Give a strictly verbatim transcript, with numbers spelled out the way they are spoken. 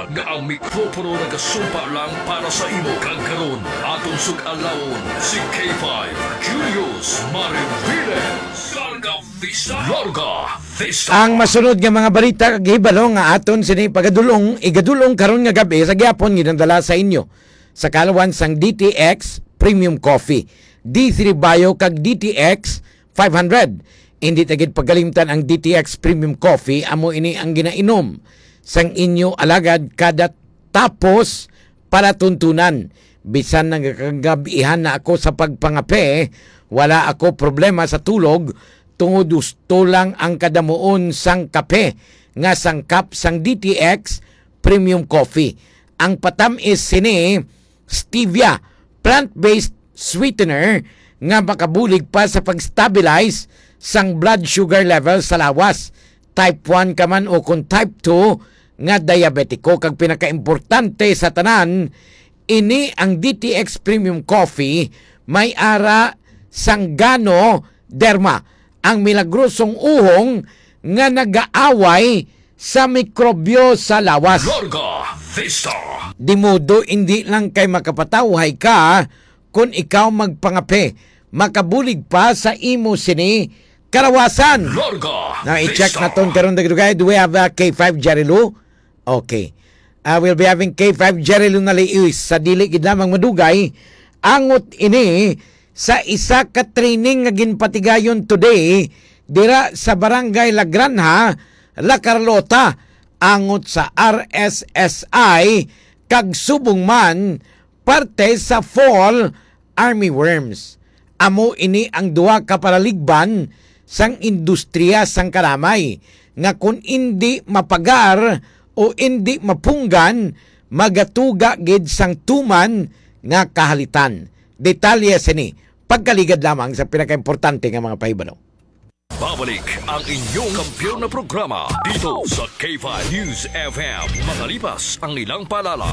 pagpahayag nga ang mikropono nagasumpa lang para sa imo kag karon atong sug-alawon si K five Julius Mariviles. Larga Vista. Larga Vista. Ang masunod nga mga balita kag hibalo nga aton sini pagadulong igadulong karon nga gabi sa gyapon ginadala sa inyo sa kalawan sang D T X Premium Coffee, D three Bio kag D T X five hundred. Hindi tagid pagalimtan ang D T X Premium Coffee, amo ini ang ginainom sang inyo alagad kada tapos para tuntunan. Bisan nagkagabihan na ako sa pagpangape, wala ako problema sa tulog tungod gusto lang ang kadamuon sang kape nga sangkap sang D T X Premium Coffee. Ang patamis sini stevia, plant-based sweetener nga makabulig pa sa pag-stabilize sang blood sugar level sa lawas. Type one ka man o kung type two nga diabetiko. Kag pinaka-importante sa tanan, ini ang D T X Premium Coffee may ara sang Gano Derma, ang milagrosong uhong nga nagaaway sa mikrobyo sa lawas. Larga Vista. Di modo hindi lang kay makapatawhay ka kung ikaw magpangape, makabulig pa sa imo sini karawasan. Larga Now, i-check Vista. na ton karon dagdugay. Do we have uh, K five Jerry Lou? Okay. Uh, we'll be having K five Jerry Lou na liis sa dili gid lamang madugay. Angot ini sa isa ka training nga ginpatigayon today dira sa Barangay La Granja, La Carlota, angot sa R S S I kag subong man parte sa Fall Army Worms. Amo ini ang duha ka paraligban sang industriya sang kalamay nga kung hindi mapagar o hindi mapunggan magatuga gid sang tuman nga kahalitan. Detalye sini pagkaligad lamang sa pinakaimportante nga mga pahibalo. Babalik ang inyong kampiyon na programa dito sa K five News F M. Makalipas ang ilang paalala,